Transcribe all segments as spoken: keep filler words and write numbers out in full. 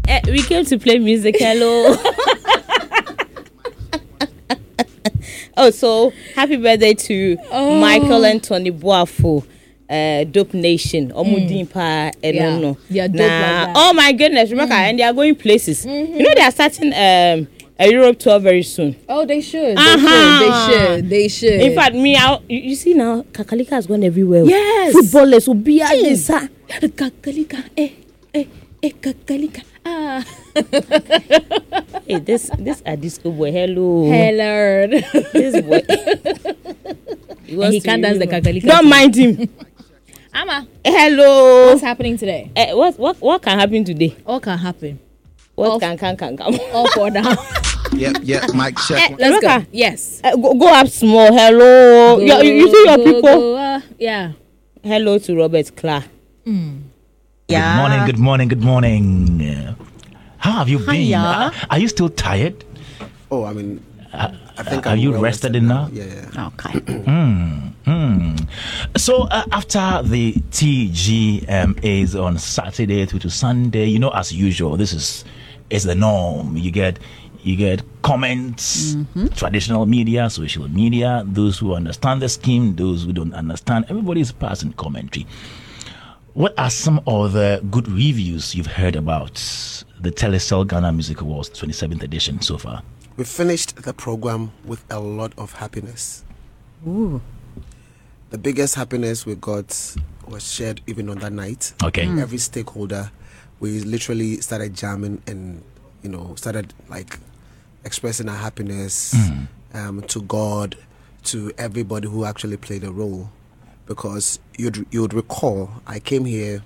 Uh, we came to play music. Hello. Oh, so happy birthday to oh. Michael and Tony Boafo, uh, Dope Nation. Omudimpa, mm. yeah. no. Yeah, dope nah. like that. Oh my goodness, Rebecca, mm. and they are going places. Mm-hmm. You know they are starting um, a Europe tour very soon. Oh, they should. They uh-huh. should. They should. They should. In fact, me, I, you, you see now, Kakalika has gone everywhere. Yes. Footballers will be at this. Kakalika, eh, eh, eh, Kakalika. Ah. Hey, this this a disco boy. Hello. Hello. This boy. He, he can't dance the Kakalika. Don't mind him. Ama. Hello. What's happening today? Uh, what what what can happen today? All can happen. What all can can can come? All for down. Yep, yep. Mike, check. Uh, let's go. Yes. Uh, go, go up small. Hello. Go, you, you see your go, people. Go, uh, yeah. Hello to Robert Clark. Mm. Yeah. Good morning. Good morning. Good morning. How have you been? Hiya. Are you still tired? Oh, I mean, uh, I think. Are I'm you well rested enough? Yeah, yeah. Okay. mm, mm. So uh, after the T G M As on Saturday through to Sunday, you know, as usual, this is is the norm. You get you get comments, mm-hmm. traditional media, social media, those who understand the scheme, those who don't understand. Everybody is passing commentary. What are some of the good reviews you've heard about the Telecel Ghana Music Awards twenty-seventh edition so far? We finished the program with a lot of happiness. Ooh. The biggest happiness we got was shared even on that night. Okay. Mm. Every stakeholder, we literally started jamming and, you know, started like expressing our happiness mm. um, to God, to everybody who actually played a role. Because you'd you'd recall, I came here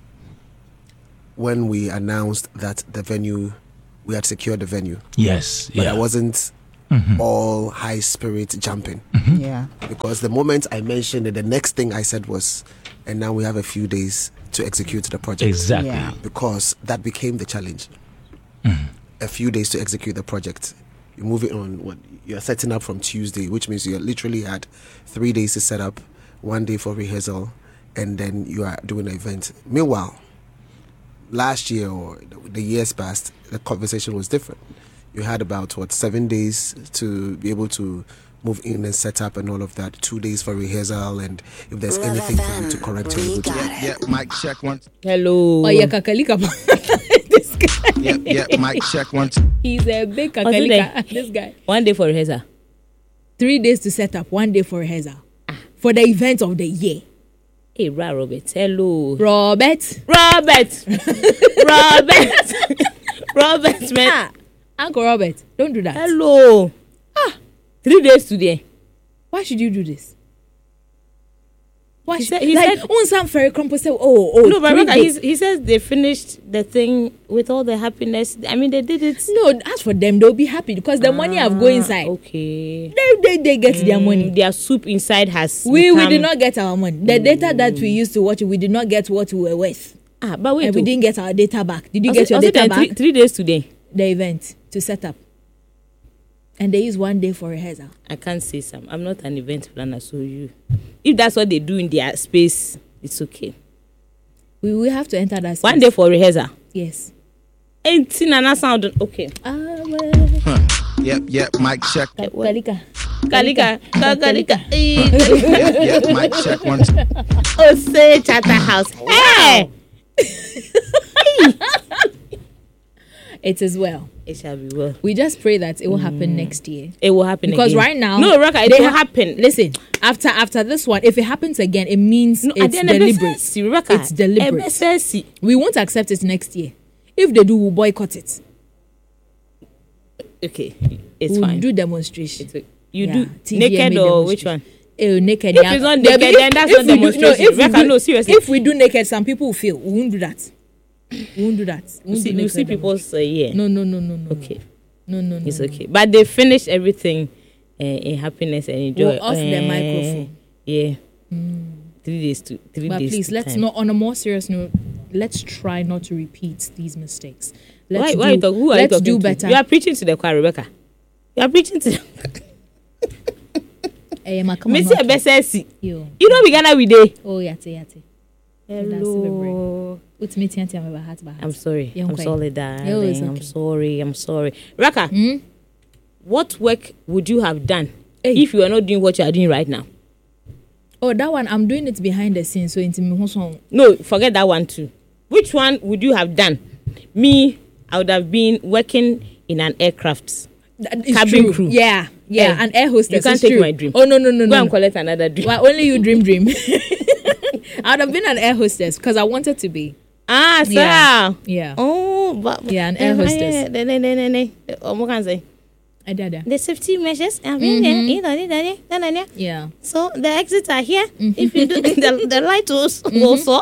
when we announced that the venue, we had secured the venue. Yes, but yeah. I wasn't mm-hmm. all high spirit jumping. Mm-hmm. Yeah. Because the moment I mentioned it, the next thing I said was, and now we have a few days to execute the project. Exactly. Yeah. Because that became the challenge. Mm-hmm. A few days to execute the project. You move it on, what you're setting up from Tuesday, which means you literally had three days to set up, one day for rehearsal, and then you are doing an event. Meanwhile, last year or the years past, the conversation was different. You had about, what, seven days to be able to move in and set up and all of that. Two days for rehearsal, and if there's Love anything for you to correct, you're able to. Yeah, yeah, mic check one. Hello. Oh, yeah, Kakalika. This guy. Yeah, yeah, mic check one. He's a big Kakalika. This guy. One day for rehearsal. Three days to set up, one day for rehearsal. For the event of the year. Hey, Ra Robert. Hello. Robert. Robert. Robert. Robert, man. Ah, Uncle Robert, don't do that. Hello. Ah, three days today. Why should you do this? Why he should, said, he like, said, on some fairy crumple say, oh, oh. No, but Rebecca, he, he says they finished the thing with all the happiness. I mean, they did it. No, as for them, they'll be happy because the ah, money have go inside. Okay. They they, they get mm, their money. Their soup inside has. We become... we did not get our money. The data that we used to watch, we did not get what we were worth. Ah, but wait, and we didn't get our data back. Did you also, get your data back? Three, three days today. The event to set up. And they use one day for rehearsal. I can't say some. I'm not an event planner, so you. If that's what they do in their space, it's okay. We will have to enter that space. One day for rehearsal. Yes. eighteen and a sound. Okay. Ah, well. Huh. Yep, yep. Mic check. Kalika. Kalika. Kalika. Yep, yep. Mic check one. Oh, say Charterhouse. Hey. It is well. It shall be well. We just pray that it will happen mm. next year. It will happen because again. right now, no, Raka, it will ha- happen. Listen, after after this one, if it happens again, it means no, it's deliberate. Raka, it's deliberate. We won't accept it next year. If they do, we'll boycott it. Okay, it's we'll fine. Do demonstration. It's, you yeah, do T V M naked or which one? Uh, naked. If yeah. it's not naked, if, then that's not demonstration. Do, no, if Raka, do, no, seriously. If we do naked, some people will feel we won't do that. We won't do that. We won't see, do you see people say, yeah. No, no, no, no, no. Okay. No, no, no. It's no. okay. But they finished everything uh, in happiness and enjoy. We'll off uh, the microphone. Yeah. Mm. Three days to three but days. But please, let's time. not. On a more serious note, let's try not to repeat these mistakes. Let's why? Do, why you talk, who are let's you talking do to? better. You are preaching to the choir, Rebecca. You are preaching to. Hey, ma, come on. You know we Ghana we day. Oh, yate, yate. Hello. I'm sorry. I'm sorry, darling. I'm sorry. I'm sorry. Raka, mm? what work would you have done hey. if you were not doing what you are doing right now? Oh, that one, I'm doing it behind the scenes. So into me, no, forget that one too. Which one would you have done? Me, I would have been working in an aircraft. Cabin true. crew. Yeah, yeah, hey. An air hostess. You can't take true. my dream. Oh, no, no, no, Go no. and collect another dream. Well, only you dream, dream. I would have been an air hostess because I wanted to be. Ah, sir. Yeah. yeah. Oh, but. Yeah, an air hostess. Ne, ne, ne, ne, ne. What can I say? The safety measures. Mm-hmm. Yeah. So the exits are here. Mm-hmm. If you do, the, the light will mm-hmm. also.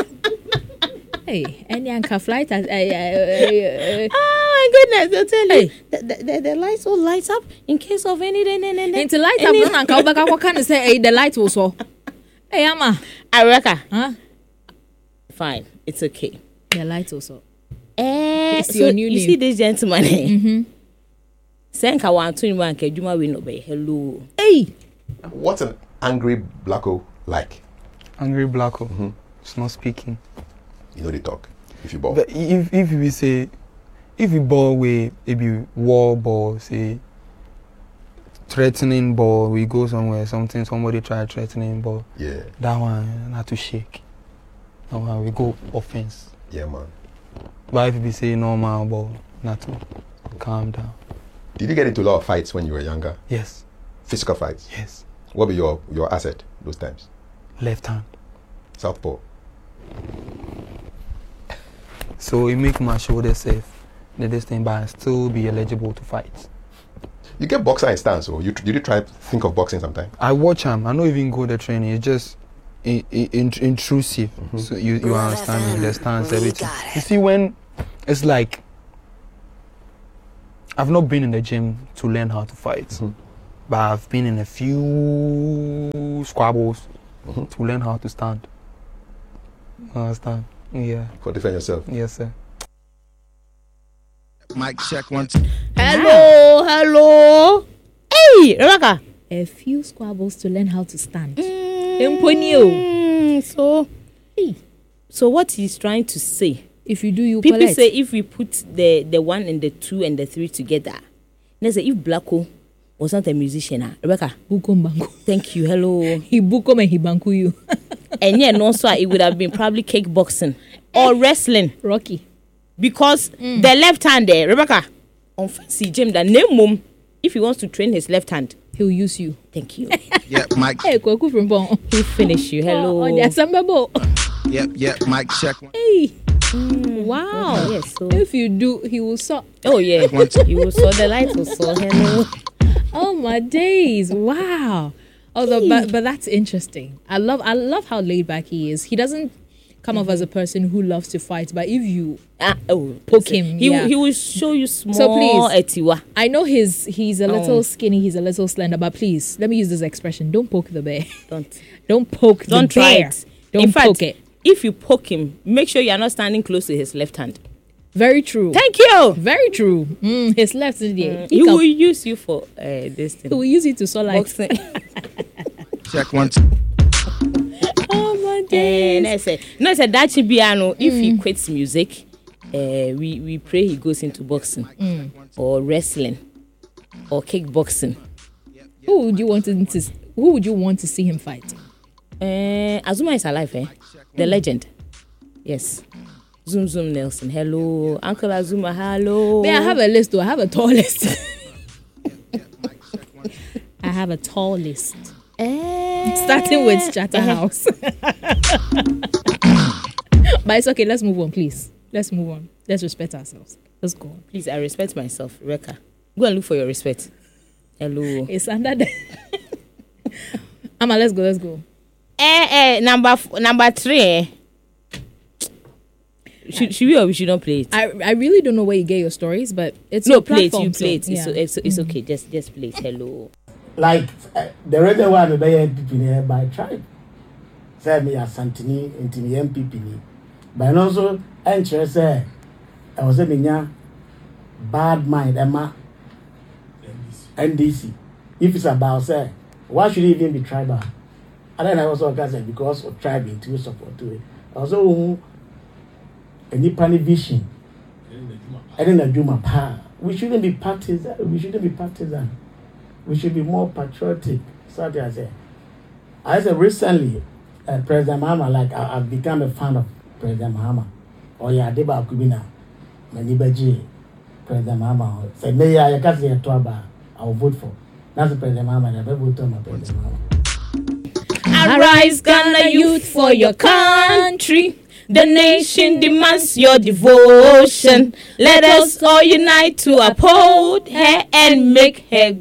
Hey, any anchor flight? Uh, uh, uh, uh, oh my goodness! They'll tell hey. you the, the, the, the lights will light up in case of any. Into light up, no anchor. But what can I say? Hey, the light will so. Hey, Amma. Areka. Huh? Fine, it's okay. The light also. Eh, it's so your new you name. see this gentleman. Mm-hmm. Senka one two one Kejuma we no be. Hello. Hey. What's an angry blacko like? Angry blacko. Mm-hmm. It's not speaking. You know they talk. If you ball. But if if we say, if you ball with maybe war ball, say threatening ball, we go somewhere, something somebody try threatening ball. Yeah. That one not to shake. That one we go offense. Yeah, man. But if we say normal ball, not to calm down. Did you get into a lot of fights when you were younger? Yes. Physical fights? Yes. What were your, your asset those times? Left hand. Southpaw. So it make my shoulder safe. The this thing, but I still be eligible to fight. You get boxer in stance, so you did you try to think of boxing sometime? I watch him. I don't even go the training. It's just in, in, intrusive. Mm-hmm. So you you understand me, the stance, everything. You see when it's like I've not been in the gym to learn how to fight, mm-hmm. but I've been in a few squabbles mm-hmm. to learn how to stand. Understand? Yeah. For defend yourself. Yes, sir. Mic check one two. Hello, hello. Hey, Rebecca. A few squabbles to learn how to stand. Mm, so, hey. So what he's trying to say? If you do, you people collect. say if we put the the one and the two and the three together, let's say if Blacko was not a musician, ah, Rebecca. Thank you. Hello. He bukom and he banku you. And yeah, no, so it would have been probably kickboxing or wrestling. Rocky. Because mm. the left hand there, Rebecca, on fancy Jim, the name mum, if he wants to train his left hand, he'll use you. Thank you. Yep, Mike. Hey, Kwaku from Bon. He'll finish you. Hello. Oh, there's some bubble. Yep, yep, Mike check. Hey. Mm, wow. Okay, yes, so. If you do, he will saw. Oh, yeah. He will saw the light will saw. Hello. Oh, my days. Wow. Although, but, but that's interesting. I love I love how laid back he is. He doesn't come mm-hmm. off as a person who loves to fight, but if you uh, oh, poke him, he, yeah. he will show you small. So please, etiwa. I know he's he's a little oh. skinny, he's a little slender, but please let me use this expression: don't poke the bear. Don't don't poke don't the try bear. It. Don't In poke fact, it. If you poke him, make sure you are not standing close to his left hand. Very true. Thank you. Very true. Mm, his left is there. Mm, he, he will use you for uh, this thing. He will use it to so like. Check one two. Oh my days. Uh, no, say, no, say that should be ano. If mm. he quits music, uh, we we pray he goes into boxing mm. or wrestling or kickboxing. Who would you want to, to Who would you want to see him fight? Uh, Azuma is alive, eh? The mm. legend. Yes. Zoom Zoom Nelson. Hello, Uncle Azuma. Hello. May I have a list? Do I have a tall list? I have a tall list. Eh, Starting with Chatterhouse. But it's okay. Let's move on, please. Let's move on. Let's respect ourselves. Let's go on. Please, I respect myself, Reka. Go and look for your respect. Hello. It's under the. Amma, let's go. Let's go. Eh, eh, number f- number three. Eh. Should, should we or we should not play it? I I really don't know where you get your stories, but it's no your play it. platform, You play it. So, It's, yeah. it's, it's mm-hmm. okay. Just just play it. Hello. Like uh, the reason why the M P P ni by tribe. Say me as Santini into the M P P ni. But also interest say I was saying me bad mind Emma N D C. If it's about say why should it even be tribal? And then I also say because of tribe into support to it. Also, any panic vision. And then Juma Pa. We shouldn't be partisan. We shouldn't be partisan. We should be more patriotic. So I say. I said recently, uh, President Mahama, like I, I've become a fan of President Mahama. Oh yeah, Deba Kubina, Manibaji, President Mahama. Say, May I can't say a Tuaba. I will vote for. That's the President Mahama. I will vote for my President Mahama. Arise, Ghana youth, for your country. The nation demands your devotion. Let us all unite to uphold her and make her